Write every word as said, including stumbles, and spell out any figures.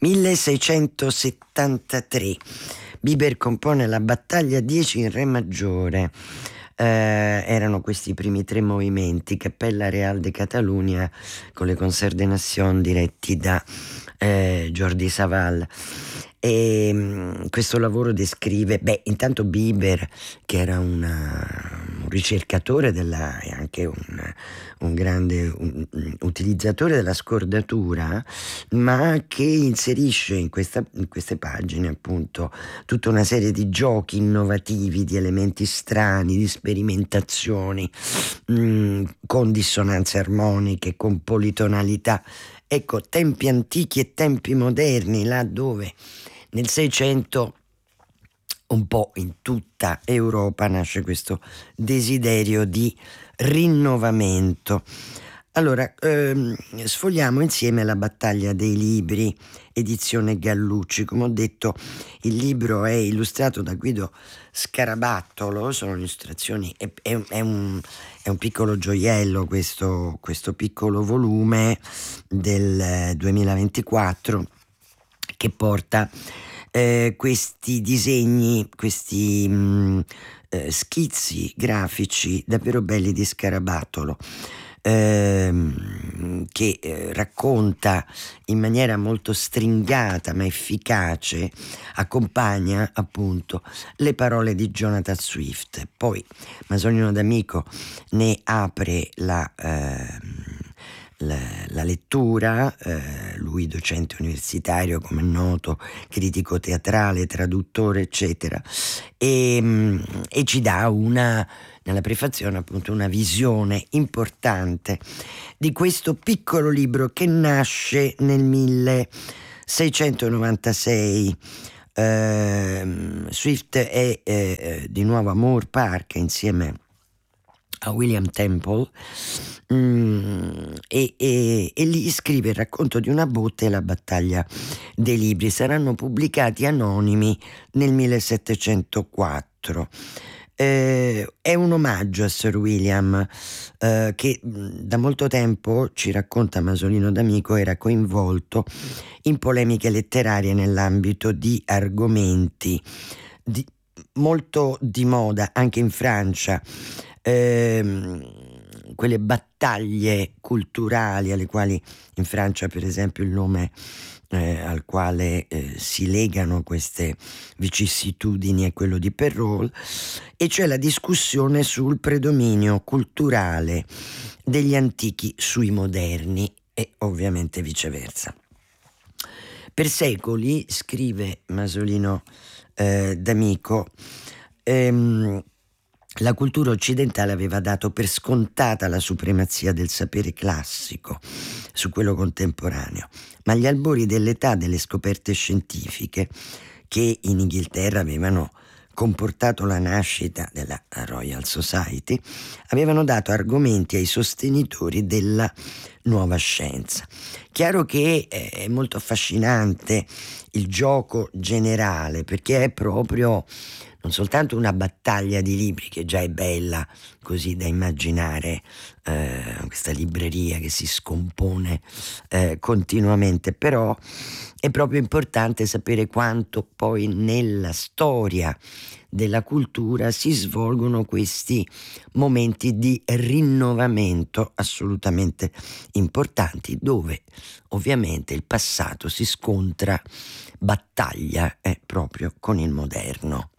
milleseicentosettantatré. Biber compone la battaglia dieci in re maggiore. Eh, erano questi i primi tre movimenti: Cappella Real de Catalunya con le Concert des Nations diretti da eh, Jordi Savall. E mh, questo lavoro descrive, beh, intanto Biber, che era una, un ricercatore della, e anche un, un grande un, un utilizzatore della scordatura, ma che inserisce in, questa, in queste pagine appunto tutta una serie di giochi innovativi, di elementi strani, di sperimentazioni mh, con dissonanze armoniche, con politonalità. Ecco, tempi antichi e tempi moderni, là dove nel Seicento un po' in tutta Europa nasce questo desiderio di rinnovamento. Allora, ehm, sfogliamo insieme la battaglia dei libri, edizione Gallucci. Come ho detto, il libro è illustrato da Guido Scarabattolo, sono illustrazioni, è, è, è, un, è un piccolo gioiello questo, questo piccolo volume del duemilaventiquattro che porta eh, questi disegni, questi mh, eh, schizzi grafici davvero belli di Scarabattolo, ehm, che eh, racconta in maniera molto stringata ma efficace, accompagna appunto le parole di Jonathan Swift. Poi Masolino D'Amico ne apre la... Ehm, La, la lettura, eh, lui docente universitario, come è noto, critico teatrale, traduttore, eccetera, e, e ci dà una, nella prefazione appunto, una visione importante di questo piccolo libro che nasce nel milleseicentonovantasei. Uh, Swift è eh, di nuovo a Moore Park insieme a William Temple, mm, e, e, e lì scrive il racconto di una botte e la battaglia dei libri. Saranno pubblicati anonimi nel millesettecentoquattro. Eh, è un omaggio a Sir William, eh, che da molto tempo, ci racconta Masolino D'Amico, era coinvolto in polemiche letterarie nell'ambito di argomenti di, molto di moda anche in Francia. Ehm, quelle battaglie culturali alle quali in Francia, per esempio, il nome eh, al quale eh, si legano queste vicissitudini è quello di Perrault, e cioè la discussione sul predominio culturale degli antichi sui moderni e ovviamente viceversa. Per secoli, scrive Masolino eh, D'Amico, ehm, la cultura occidentale aveva dato per scontata la supremazia del sapere classico su quello contemporaneo, ma gli albori dell'età delle scoperte scientifiche, che in Inghilterra avevano comportato la nascita della Royal Society, avevano dato argomenti ai sostenitori della nuova scienza. Chiaro che è molto affascinante il gioco generale, perché è proprio non soltanto una battaglia di libri, che già è bella così da immaginare, eh, questa libreria che si scompone eh, continuamente, però è proprio importante sapere quanto poi nella storia della cultura si svolgono questi momenti di rinnovamento assolutamente importanti, dove ovviamente il passato si scontra, battaglia eh, proprio con il moderno.